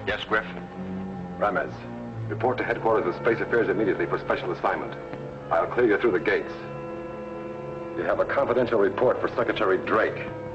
Yes, Griff? Ramez, report to headquarters of Space Affairs immediately for special assignment. I'll clear you through the gates. You have a confidential report for Secretary Drake.